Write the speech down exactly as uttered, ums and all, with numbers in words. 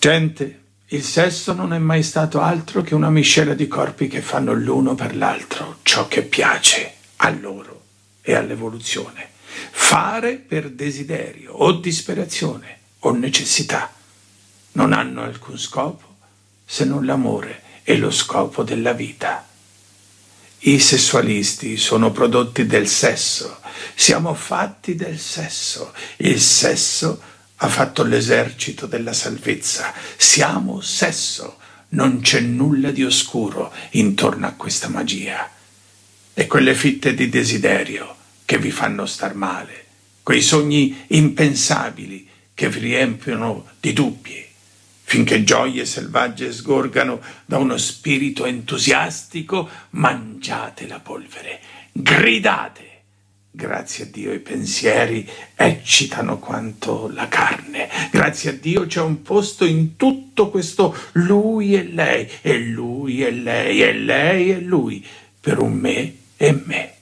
Gente, il sesso non è mai stato altro che una miscela di corpi che fanno l'uno per l'altro ciò che piace a loro e all'evoluzione. Fare per desiderio o disperazione o necessità. Non hanno alcun scopo se non l'amore è lo scopo della vita. I sessualisti sono prodotti del sesso, siamo fatti del sesso, il sesso ha fatto l'esercito della salvezza, siamo sesso, non c'è nulla di oscuro intorno a questa magia. E quelle fitte di desiderio che vi fanno star male, quei sogni impensabili che vi riempiono di dubbi, finché gioie selvagge sgorgano da uno spirito entusiastico, mangiate la polvere, gridate. Grazie a Dio i pensieri eccitano quanto la carne. Grazie a Dio c'è un posto in tutto questo lui e lei, e lui e lei, e lei e lui, per un me e me.